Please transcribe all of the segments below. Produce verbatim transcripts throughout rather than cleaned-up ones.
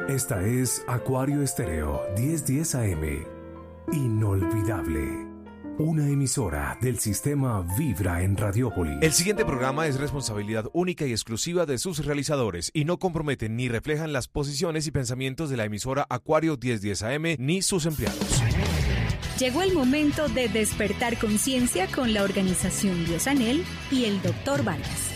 Esta es Acuario Estéreo diez diez A M. Inolvidable. Una emisora del sistema Vibra en Radiópolis. El siguiente programa es responsabilidad única y exclusiva de sus realizadores y no comprometen ni reflejan las posiciones y pensamientos de la emisora Acuario diez diez A M ni sus empleados. Llegó el momento de despertar conciencia con la organización Biosanel y el doctor Vargas.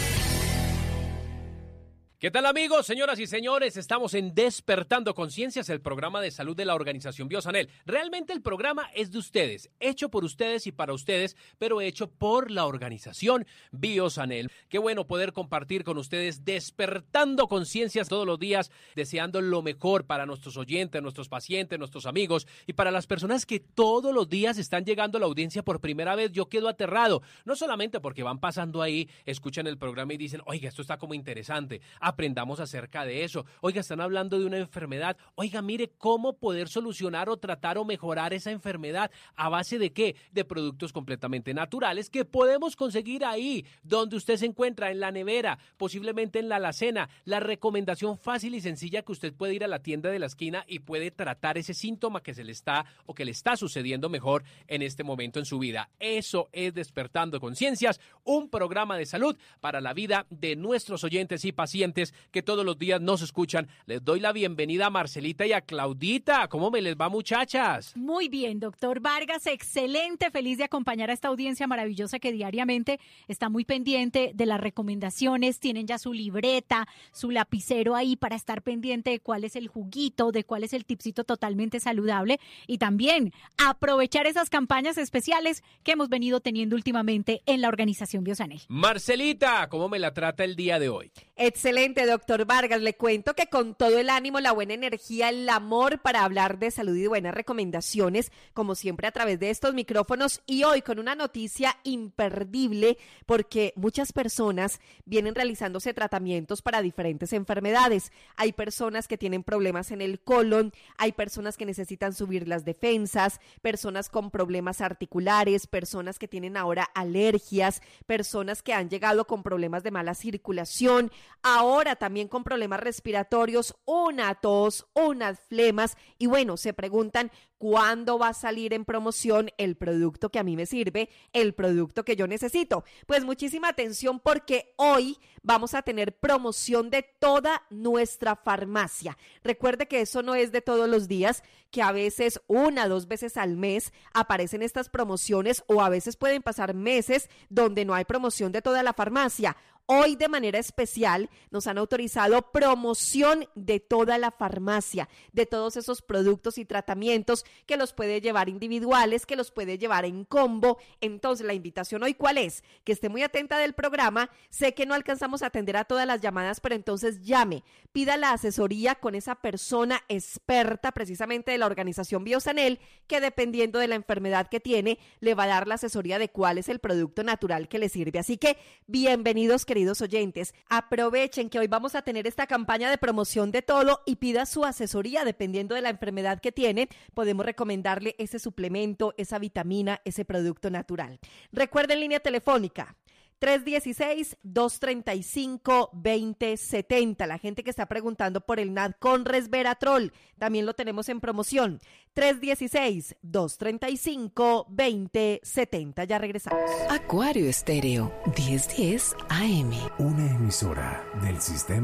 ¿Qué tal, amigos, señoras y señores? Estamos en Despertando Conciencias, el programa de salud de la organización Biosanel. Realmente el programa es de ustedes, hecho por ustedes y para ustedes, pero hecho por la organización Biosanel. Qué bueno poder compartir con ustedes Despertando Conciencias todos los días, deseando lo mejor para nuestros oyentes, nuestros pacientes, nuestros amigos y para las personas que todos los días están llegando a la audiencia por primera vez. Yo quedo aterrado, no solamente porque van pasando ahí, escuchan el programa y dicen, oiga, esto está como interesante, aprendamos acerca de eso. Oiga, están hablando de una enfermedad. Oiga, mire cómo poder solucionar o tratar o mejorar esa enfermedad. ¿A base de qué? De productos completamente naturales que podemos conseguir ahí, donde usted se encuentra, en la nevera, posiblemente en la alacena. La recomendación fácil y sencilla que usted puede ir a la tienda de la esquina y puede tratar ese síntoma que se le está o que le está sucediendo mejor en este momento en su vida. Eso es Despertando Conciencias, un programa de salud para la vida de nuestros oyentes y pacientes que todos los días nos escuchan. Les doy la bienvenida a Marcelita y a Claudita. ¿Cómo me les va, muchachas? Muy bien, doctor Vargas, excelente, feliz de acompañar a esta audiencia maravillosa que diariamente está muy pendiente de las recomendaciones. Tienen ya su libreta, su lapicero ahí para estar pendiente de cuál es el juguito, de cuál es el tipsito totalmente saludable y también aprovechar esas campañas especiales que hemos venido teniendo últimamente en la organización Biosanel. Marcelita, ¿cómo me la trata el día de hoy? Excelente, doctor Vargas. Le cuento que con todo el ánimo, la buena energía, el amor para hablar de salud y buenas recomendaciones, como siempre a través de estos micrófonos, y hoy con una noticia imperdible porque muchas personas vienen realizándose tratamientos para diferentes enfermedades. Hay personas que tienen problemas en el colon, hay personas que necesitan subir las defensas, personas con problemas articulares, personas que tienen ahora alergias, personas que han llegado con problemas de mala circulación, ahora también con problemas respiratorios, una tos, unas flemas y bueno, se preguntan ¿cuándo va a salir en promoción el producto que a mí me sirve, el producto que yo necesito? Pues muchísima atención porque hoy vamos a tener promoción de toda nuestra farmacia. Recuerde que eso no es de todos los días, que a veces una, dos veces al mes aparecen estas promociones o a veces pueden pasar meses donde no hay promoción de toda la farmacia. Hoy de manera especial nos han autorizado promoción de toda la farmacia, de todos esos productos y tratamientos que los puede llevar individuales, que los puede llevar en combo. Entonces la invitación hoy, ¿cuál es? Que esté muy atenta del programa. Sé que no alcanzamos a atender a todas las llamadas, pero entonces llame, pida la asesoría con esa persona experta precisamente de la organización Biosanel, que dependiendo de la enfermedad que tiene, le va a dar la asesoría de cuál es el producto natural que le sirve. Así que bienvenidos, queridos oyentes, aprovechen que hoy vamos a tener esta campaña de promoción de todo y pida su asesoría dependiendo de la enfermedad que tiene. Podemos recomendarle ese suplemento, esa vitamina, ese producto natural. Recuerden, línea telefónica tres uno seis, dos tres cinco, dos cero siete cero. La gente que está preguntando por el N A D con resveratrol, también lo tenemos en promoción. tres uno seis, dos tres cinco, dos cero siete cero. Ya regresamos. Acuario Estéreo diez diez A M. Una emisora del sistema